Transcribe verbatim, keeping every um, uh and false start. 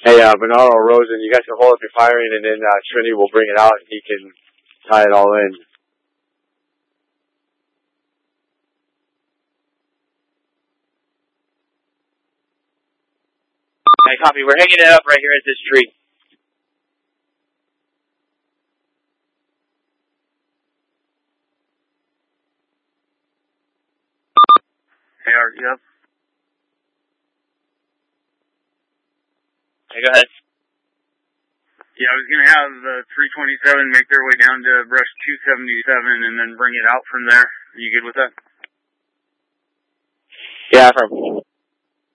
Hey, uh, Bernardo Rosen, you guys can hold up your firing, and then uh, Trinity will bring it out, and he can tie it all in. Hey, copy. We're hanging it up right here at this tree. Hey, are you up? Hey, go ahead. Yeah, I was going to have the uh, three twenty-seven make their way down to brush two seventy-seven and then bring it out from there. Are you good with that? Yeah, from